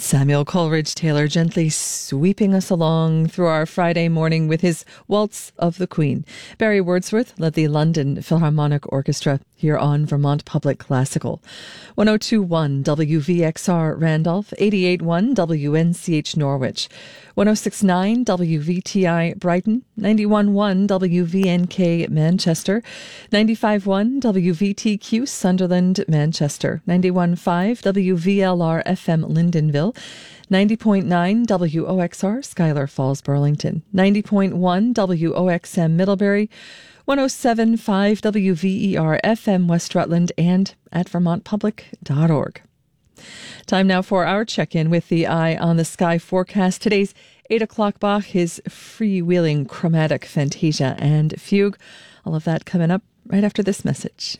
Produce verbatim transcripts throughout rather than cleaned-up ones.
Samuel Coleridge Taylor gently sweeping us along through our Friday morning with his Waltz of the Queen. Barry Wordsworth led the London Philharmonic Orchestra here on Vermont Public Classical. one oh two point one W V X R Randolph, eighty-eight point one W N C H Norwich, one oh six point nine W V T I Brighton, ninety-one point one W V N K Manchester, ninety-five point one W V T Q Sunderland Manchester, ninety-one point five W V L R F M Lyndonville, ninety point nine W O X R Schuyler Falls Burlington, ninety point one W O X M Middlebury, one oh seven point five W V E R F M West Rutland, and at vermont public dot org. Time now for our check-in with the Eye on the Sky forecast. Today's eight o'clock Bach is freewheeling chromatic fantasia and fugue. All of that coming up right after this message.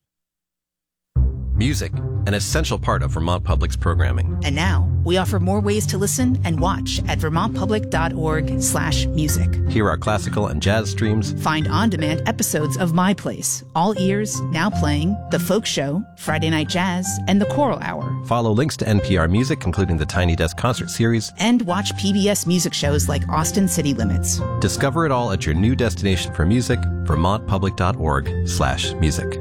Music, an essential part of Vermont Public's programming. And now, we offer more ways to listen and watch at vermont public dot org slash music. Hear our classical and jazz streams. Find on-demand episodes of My Place, All Ears, Now Playing, The Folk Show, Friday Night Jazz, and The Choral Hour. Follow links to N P R Music, including the Tiny Desk Concert Series. And watch P B S music shows like Austin City Limits. Discover it all at your new destination for music, vermont public dot org slash music.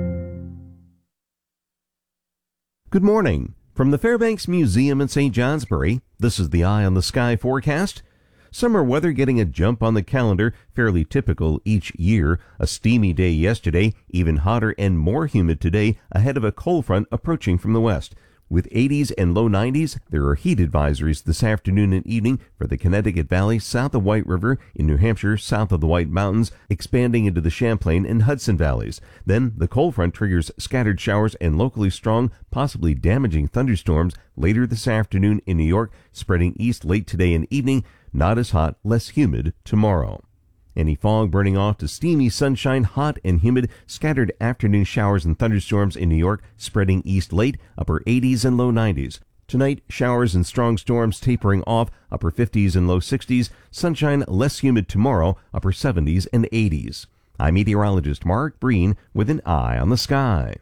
Good morning. From the Fairbanks Museum in Saint Johnsbury, this is the Eye on the Sky forecast. Summer weather getting a jump on the calendar, fairly typical each year. A steamy day yesterday, even hotter and more humid today ahead of a cold front approaching from the west. With eighties and low nineties, there are heat advisories this afternoon and evening for the Connecticut Valley south of White River, in New Hampshire south of the White Mountains, expanding into the Champlain and Hudson valleys. Then the cold front triggers scattered showers and locally strong, possibly damaging thunderstorms later this afternoon in New York, spreading east late today and evening. Not as hot, less humid tomorrow. Any fog burning off to steamy sunshine, hot and humid, scattered afternoon showers and thunderstorms in New York, spreading east late, upper eighties and low nineties. Tonight, showers and strong storms tapering off, upper fifties and low sixties. Sunshine less humid tomorrow, upper seventies and eighties. I'm meteorologist Mark Breen with an Eye on the Sky.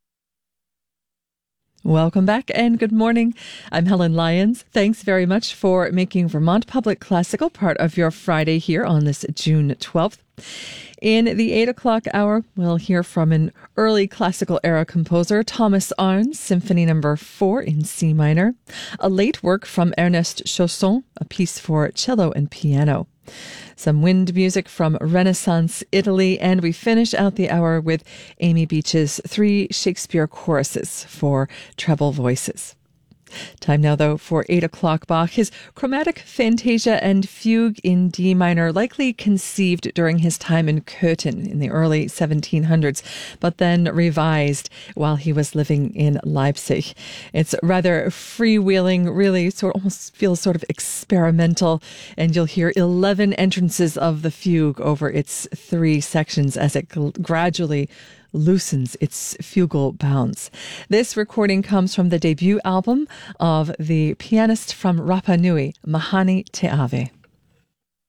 Welcome back and good morning. I'm Helen Lyons. Thanks very much for making Vermont Public Classical part of your Friday here on this June twelfth. In the eight o'clock hour, we'll hear from an early classical era composer, Thomas Arndt, Symphony Number four in C minor, a late work from Ernest Chausson, a piece for cello and piano, some wind music from Renaissance Italy, and we finish out the hour with Amy Beach's three Shakespeare choruses for treble voices. Time now, though, for eight o'clock Bach, his chromatic fantasia and fugue in D minor, likely conceived during his time in Köthen in the early seventeen hundreds, but then revised while he was living in Leipzig. It's rather freewheeling, really sort almost feels sort of experimental, and you'll hear eleven entrances of the fugue over its three sections as it gl- gradually loosens its fugal bounds. This recording comes from the debut album of the pianist from Rapa Nui, Mahani Te Ave.